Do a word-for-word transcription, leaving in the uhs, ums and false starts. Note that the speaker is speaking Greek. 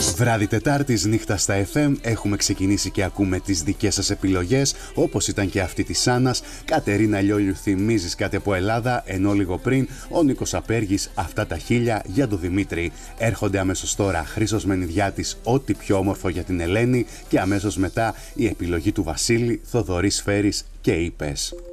Βράδυ Τετάρτης, νύχτα στα εφ εμ, έχουμε ξεκινήσει και ακούμε τις δικές σας επιλογές, όπως ήταν και αυτή της Άννας. Κατερίνα Λιόλιου, θυμίζεις κάτι από Ελλάδα, ενώ λίγο πριν ο Νίκος Απέργης, αυτά τα χίλια για τον Δημήτρη. Έρχονται αμέσως τώρα Χρήστος Μενιδιάτης, ό,τι πιο όμορφο για την Ελένη, και αμέσως μετά η επιλογή του Βασίλη, Θοδωρή Σφαίρης και Είπες.